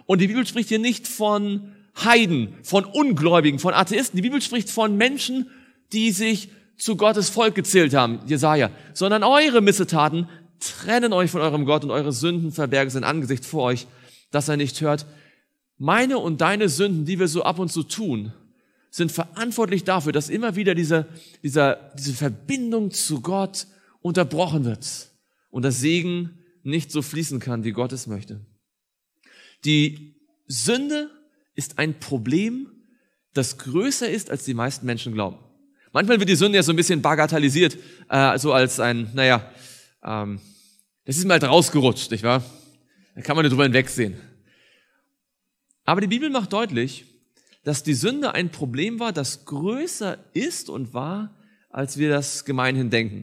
Und die Bibel spricht hier nicht von Heiden, von Ungläubigen, von Atheisten. Die Bibel spricht von Menschen, die sich zu Gottes Volk gezählt haben, Jesaja. Sondern eure Missetaten trennen euch von eurem Gott und eure Sünden verbergen sein Angesicht vor euch, dass er nicht hört. Meine und deine Sünden, die wir so ab und zu tun, sind verantwortlich dafür, dass immer wieder diese Verbindung zu Gott unterbrochen wird und der Segen nicht so fließen kann, wie Gott es möchte. Die Sünde ist ein Problem, das größer ist, als die meisten Menschen glauben. Manchmal wird die Sünde ja so ein bisschen bagatellisiert, so als ein, das ist mir halt rausgerutscht, nicht wahr? Da kann man nicht drüber hinwegsehen. Aber die Bibel macht deutlich, dass die Sünde ein Problem war, das größer ist und war, als wir das gemeinhin denken.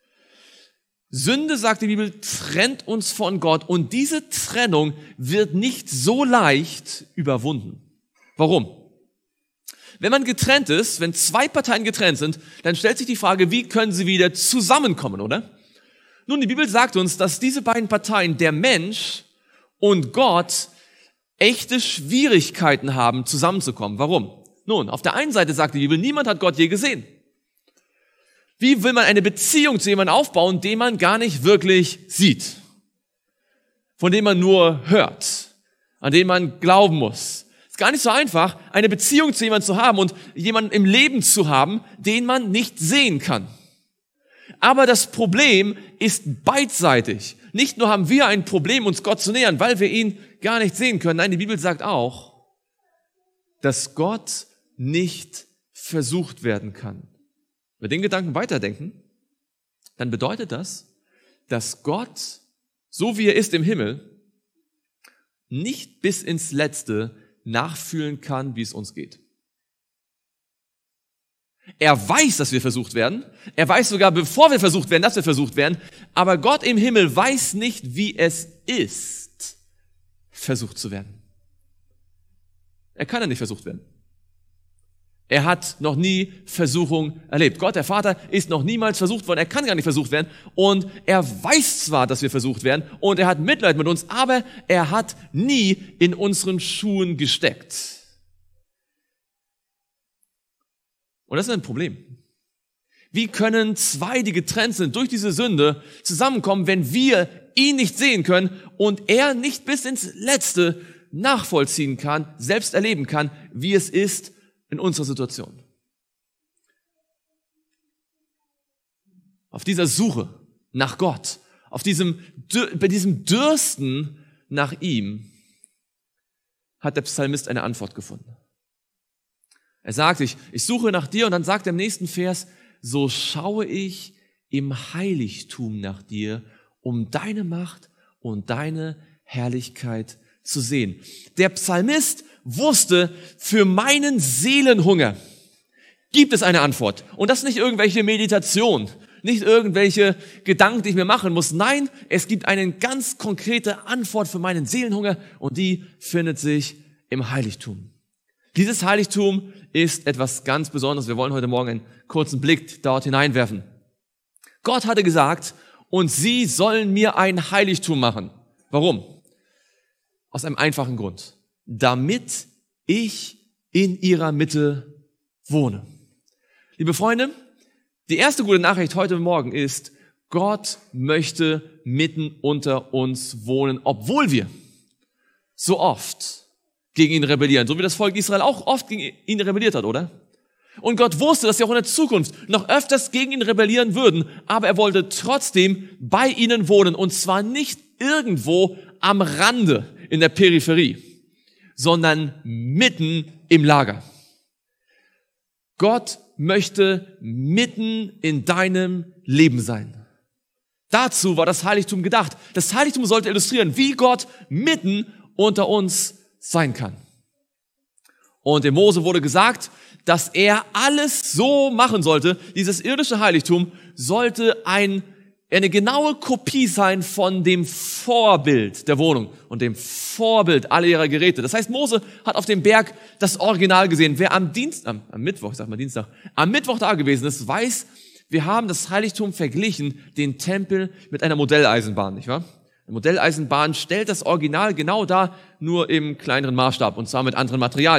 Sünde, sagt die Bibel, trennt uns von Gott und diese Trennung wird nicht so leicht überwunden. Warum? Wenn man getrennt ist, wenn zwei Parteien getrennt sind, dann stellt sich die Frage, wie können sie wieder zusammenkommen, oder? Nun, die Bibel sagt uns, dass diese beiden Parteien, der Mensch und Gott, echte Schwierigkeiten haben, zusammenzukommen. Warum? Nun, auf der einen Seite sagt die Bibel, niemand hat Gott je gesehen. Wie will man eine Beziehung zu jemandem aufbauen, den man gar nicht wirklich sieht? Von dem man nur hört, an den man glauben muss. Es ist gar nicht so einfach, eine Beziehung zu jemandem zu haben und jemanden im Leben zu haben, den man nicht sehen kann. Aber das Problem ist beidseitig. Nicht nur haben wir ein Problem, uns Gott zu nähern, weil wir ihn gar nicht sehen können. Nein, die Bibel sagt auch, dass Gott nicht versucht werden kann. Wenn wir den Gedanken weiterdenken, dann bedeutet das, dass Gott, so wie er ist im Himmel, nicht bis ins Letzte nachfühlen kann, wie es uns geht. Er weiß, dass wir versucht werden. Er weiß sogar, bevor wir versucht werden, dass wir versucht werden. Aber Gott im Himmel weiß nicht, wie es ist, versucht zu werden. Er kann ja nicht versucht werden. Er hat noch nie Versuchung erlebt. Gott, der Vater, ist noch niemals versucht worden. Er kann gar nicht versucht werden. Und er weiß zwar, dass wir versucht werden. Und er hat Mitleid mit uns. Aber er hat nie in unseren Schuhen gesteckt. Und das ist ein Problem. Wie können zwei, die getrennt sind durch diese Sünde, zusammenkommen, wenn wir ihn nicht sehen können und er nicht bis ins Letzte nachvollziehen kann, selbst erleben kann, wie es ist in unserer Situation? Auf dieser Suche nach Gott, bei diesem Dürsten nach ihm, hat der Psalmist eine Antwort gefunden. Er sagt, ich suche nach dir, und dann sagt er im nächsten Vers, so schaue ich im Heiligtum nach dir, um deine Macht und deine Herrlichkeit zu sehen. Der Psalmist wusste, für meinen Seelenhunger gibt es eine Antwort. Und das ist nicht irgendwelche Meditation, nicht irgendwelche Gedanken, die ich mir machen muss. Nein, es gibt eine ganz konkrete Antwort für meinen Seelenhunger, und die findet sich im Heiligtum. Dieses Heiligtum ist etwas ganz Besonderes. Wir wollen heute Morgen einen kurzen Blick dort hineinwerfen. Gott hatte gesagt, und sie sollen mir ein Heiligtum machen. Warum? Aus einem einfachen Grund. Damit ich in ihrer Mitte wohne. Liebe Freunde, die erste gute Nachricht heute Morgen ist, Gott möchte mitten unter uns wohnen, obwohl wir so oft gegen ihn rebellieren, so wie das Volk Israel auch oft gegen ihn rebelliert hat, oder? Und Gott wusste, dass sie auch in der Zukunft noch öfters gegen ihn rebellieren würden, aber er wollte trotzdem bei ihnen wohnen, und zwar nicht irgendwo am Rande in der Peripherie, sondern mitten im Lager. Gott möchte mitten in deinem Leben sein. Dazu war das Heiligtum gedacht. Das Heiligtum sollte illustrieren, wie Gott mitten unter uns sein kann. Und dem Mose wurde gesagt, dass er alles so machen sollte. Dieses irdische Heiligtum sollte eine genaue Kopie sein von dem Vorbild der Wohnung und dem Vorbild aller ihrer Geräte. Das heißt, Mose hat auf dem Berg das Original gesehen. Wer am Mittwoch da gewesen ist, weiß, wir haben das Heiligtum verglichen, den Tempel mit einer Modelleisenbahn, nicht wahr? Eine Modelleisenbahn stellt das Original genau dar, nur im kleineren Maßstab und zwar mit anderen Materialien.